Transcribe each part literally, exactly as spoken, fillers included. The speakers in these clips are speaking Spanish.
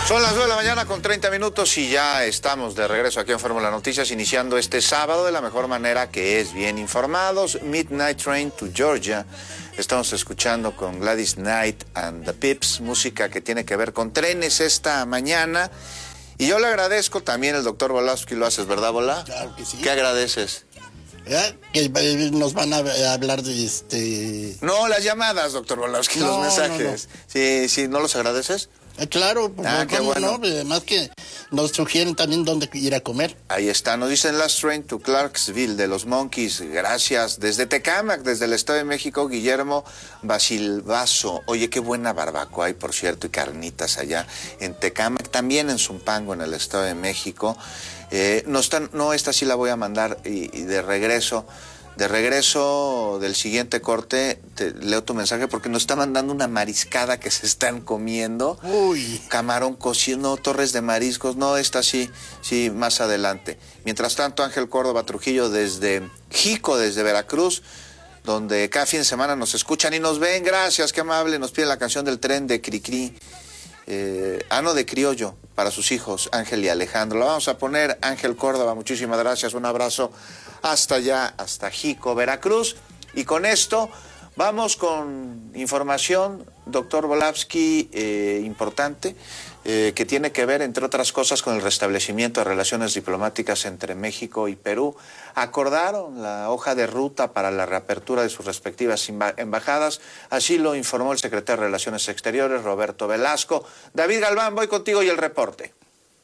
Son las nueve de la mañana con treinta minutos y ya estamos de regreso aquí en Fórmula Noticias, iniciando este sábado de la mejor manera, que es bien informados. Midnight Train to Georgia. Estamos escuchando con Gladys Knight and the Pips, música que tiene que ver con trenes esta mañana. Y yo le agradezco también al doctor Volavsky, lo haces, ¿verdad, Volá? Claro que sí. ¿Qué agradeces? ¿Eh? Que nos van a hablar de este... No, las llamadas, doctor Volavsky, no, los mensajes. No, no. Sí, sí, ¿no los agradeces? Eh, claro, pues, ah, qué bueno. No, además que nos sugieren también dónde ir a comer. Ahí está, nos dicen Last Train to Clarksville de los Monkeys, gracias. Desde Tecámac, desde el Estado de México, Guillermo Basilvaso. Oye, qué buena barbacoa hay, por cierto, y carnitas allá en Tecámac, también en Zumpango, en el Estado de México. Eh, no, están, no, esta sí la voy a mandar y, y de regreso. De regreso del siguiente corte, te leo tu mensaje porque nos está mandando una mariscada que se están comiendo. Uy. Camarón cocido, no, torres de mariscos, no, esta sí, sí, más adelante. Mientras tanto, Ángel Córdoba Trujillo desde Jico, desde Veracruz, donde cada fin de semana nos escuchan y nos ven. Gracias, qué amable. Nos pide la canción del tren de Cricri. Eh, ano de criollo para sus hijos, Ángel y Alejandro. La vamos a poner, Ángel Córdoba, muchísimas gracias, un abrazo hasta allá, hasta Jico, Veracruz. Y con esto vamos con información, doctor Volavsky, eh, importante, eh, que tiene que ver, entre otras cosas, con el restablecimiento de relaciones diplomáticas entre México y Perú. Acordaron la hoja de ruta para la reapertura de sus respectivas embajadas, así lo informó el secretario de Relaciones Exteriores, Roberto Velasco. David Galván, voy contigo y el reporte.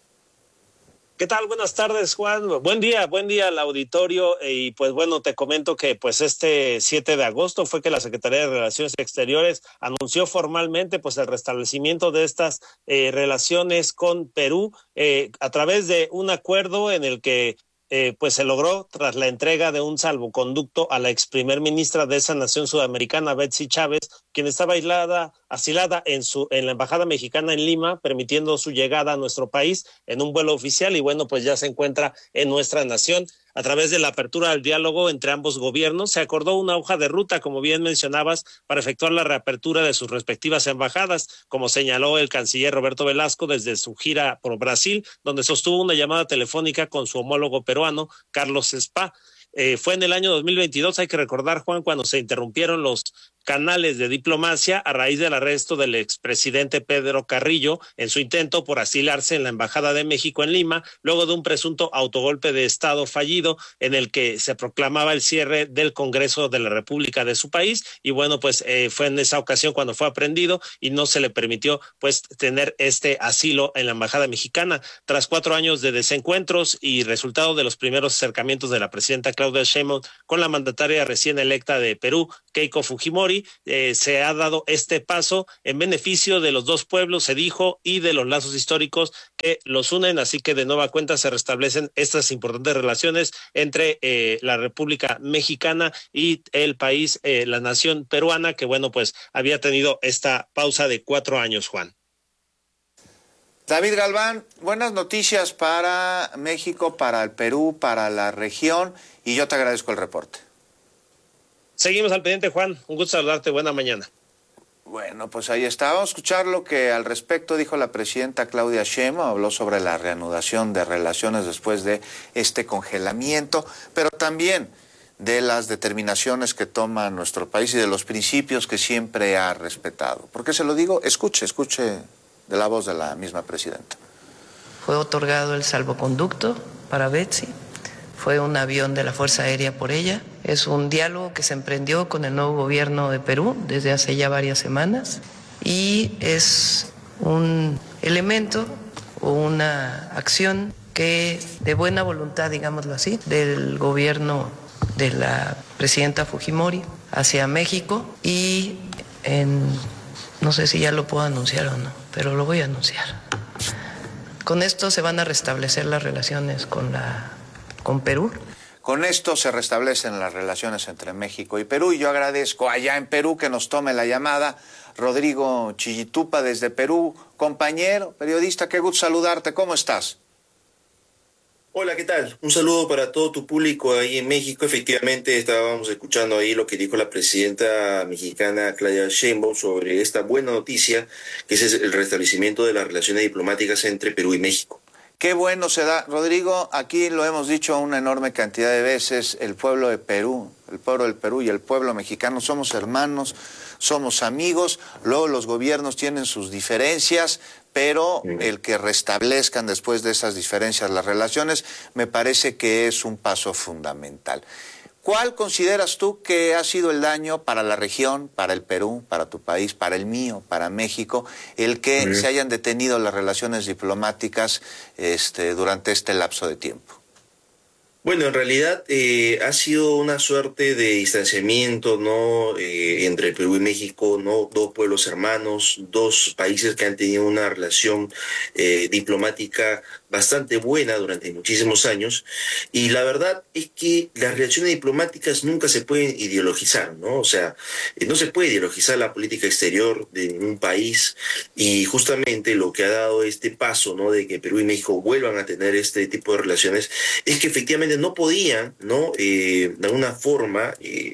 ¿Qué tal? Buenas tardes, Juan. Buen día, buen día al auditorio. Y pues bueno, te comento que pues este siete de agosto fue que la Secretaría de Relaciones Exteriores anunció formalmente pues el restablecimiento de estas eh, relaciones con Perú eh, a través de un acuerdo en el que Eh, pues se logró tras la entrega de un salvoconducto a la ex primer ministra de esa nación sudamericana, Betsy Chávez, quien estaba aislada, asilada en su en la embajada mexicana en Lima, permitiendo su llegada a nuestro país en un vuelo oficial, y bueno, pues ya se encuentra en nuestra nación. A través de la apertura del diálogo entre ambos gobiernos, se acordó una hoja de ruta, como bien mencionabas, para efectuar la reapertura de sus respectivas embajadas, como señaló el canciller Roberto Velasco desde su gira por Brasil, donde sostuvo una llamada telefónica con su homólogo peruano, Carlos Spa. Eh, fue en el año dos mil veintidós, hay que recordar, Juan, cuando se interrumpieron los canales de diplomacia a raíz del arresto del expresidente Pedro Carrillo en su intento por asilarse en la Embajada de México en Lima, luego de un presunto autogolpe de Estado fallido en el que se proclamaba el cierre del Congreso de la República de su país. Y bueno, pues eh, fue en esa ocasión cuando fue aprehendido y no se le permitió pues tener este asilo en la Embajada mexicana. Tras cuatro años de desencuentros y resultado de los primeros acercamientos de la presidenta Claudia Sheinbaum con la mandataria recién electa de Perú, Keiko Fujimori, eh, se ha dado este paso en beneficio de los dos pueblos, se dijo, y de los lazos históricos que los unen, así que de nueva cuenta se restablecen estas importantes relaciones entre eh, la República Mexicana y el país, eh, la nación peruana, que bueno, pues había tenido esta pausa de cuatro años, Juan. David Galván, buenas noticias para México, para el Perú, para la región, y yo te agradezco el reporte. Seguimos al pendiente, Juan. Un gusto saludarte. Buena mañana. Bueno, pues ahí está. Vamos a escuchar lo que al respecto dijo la presidenta Claudia Sheinbaum. Habló sobre la reanudación de relaciones después de este congelamiento, pero también de las determinaciones que toma nuestro país y de los principios que siempre ha respetado. ¿Por qué se lo digo? Escuche, escuche de la voz de la misma presidenta. Fue otorgado el salvoconducto para Betsy. Fue un avión de la Fuerza Aérea por ella. Es un diálogo que se emprendió con el nuevo gobierno de Perú desde hace ya varias semanas y es un elemento o una acción que de buena voluntad, digámoslo así, del gobierno de la presidenta Fujimori hacia México y en, no sé si ya lo puedo anunciar o no, pero lo voy a anunciar. Con esto se van a restablecer las relaciones con la con Perú. Con esto se restablecen las relaciones entre México y Perú, y yo agradezco allá en Perú que nos tome la llamada Rodrigo Chillitupa desde Perú. Compañero, periodista, qué gusto saludarte, ¿cómo estás? Hola, ¿qué tal? Un saludo para todo tu público ahí en México. Efectivamente, estábamos escuchando ahí lo que dijo la presidenta mexicana Claudia Sheinbaum sobre esta buena noticia, que es el restablecimiento de las relaciones diplomáticas entre Perú y México. Qué bueno se da, Rodrigo, aquí lo hemos dicho una enorme cantidad de veces, el pueblo de Perú, el pueblo del Perú y el pueblo mexicano somos hermanos, somos amigos, luego los gobiernos tienen sus diferencias, pero el que restablezcan después de esas diferencias las relaciones me parece que es un paso fundamental. ¿Cuál consideras tú que ha sido el daño para la región, para el Perú, para tu país, para el mío, para México, el que uh-huh. se hayan detenido las relaciones diplomáticas este, durante este lapso de tiempo? Bueno, en realidad eh, ha sido una suerte de distanciamiento, ¿no? Eh, entre Perú y México, ¿no? Dos pueblos hermanos, dos países que han tenido una relación eh, diplomática bastante buena durante muchísimos años. Y la verdad es que las relaciones diplomáticas nunca se pueden ideologizar, ¿no? O sea, eh, no se puede ideologizar la política exterior de un país. Y justamente lo que ha dado este paso, ¿no? De que Perú y México vuelvan a tener este tipo de relaciones es que efectivamente no podían, ¿no? Eh, de alguna forma, eh,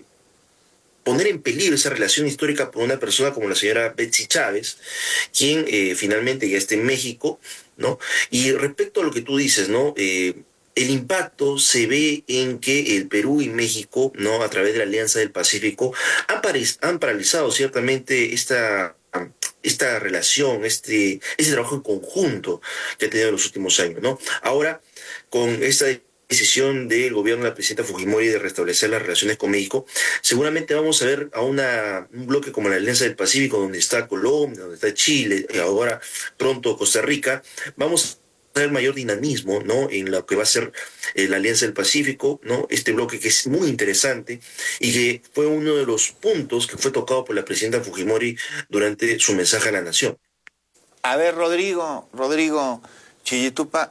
poner en peligro esa relación histórica por una persona como la señora Betsy Chávez, quien eh, finalmente ya está en México, ¿no? Y respecto a lo que tú dices, ¿no? Eh, el impacto se ve en que el Perú y México, ¿no? A través de la Alianza del Pacífico, han, han paralizado ciertamente esta... esta relación, este, este trabajo en conjunto que ha tenido en los últimos años, ¿no? Ahora, con esta decisión del gobierno de la presidenta Fujimori de restablecer las relaciones con México, seguramente vamos a ver a una, un bloque como la Alianza del Pacífico, donde está Colombia, donde está Chile, y ahora pronto Costa Rica, vamos a ver mayor dinamismo, ¿no? En lo que va a ser eh, la Alianza del Pacífico, ¿no? Este bloque que es muy interesante y que fue uno de los puntos que fue tocado por la presidenta Fujimori durante su mensaje a la nación. A ver, Rodrigo, Rodrigo Chillitupa,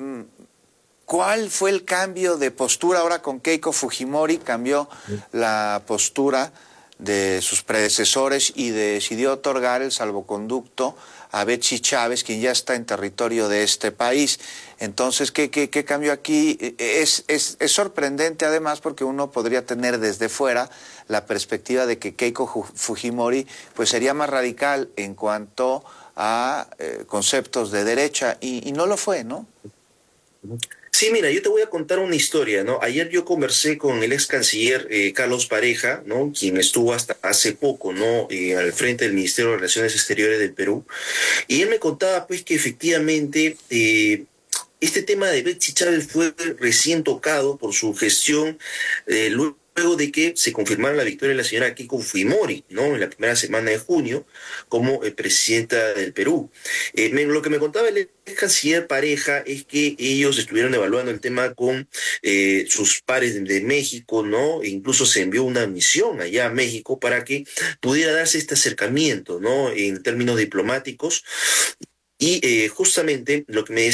¿cuál fue el cambio de postura ahora con Keiko Fujimori? Cambió la postura de sus predecesores y decidió otorgar el salvoconducto a Betsy Chávez, quien ya está en territorio de este país. Entonces, ¿qué, qué, qué cambió aquí? Es, es, es sorprendente además porque uno podría tener desde fuera la perspectiva de que Keiko Fujimori pues sería más radical en cuanto a eh, conceptos de derecha y, y no lo fue, ¿no? Sí, mira, yo te voy a contar una historia, ¿no? Ayer yo conversé con el ex canciller eh, Carlos Pareja, ¿no? Quien estuvo hasta hace poco, ¿no? Eh, al frente del Ministerio de Relaciones Exteriores del Perú. Y él me contaba, pues, que efectivamente eh, este tema de Betsy Chávez fue recién tocado por su gestión eh, luego luego de que se confirmara la victoria de la señora Keiko Fujimori, ¿no? En la primera semana de junio, como eh, presidenta del Perú. Eh, me, lo que me contaba el ex canciller Pareja es que ellos estuvieron evaluando el tema con eh, sus pares de, de México, ¿no? E incluso se envió una misión allá a México para que pudiera darse este acercamiento, ¿no? En términos diplomáticos. Y eh, justamente lo que me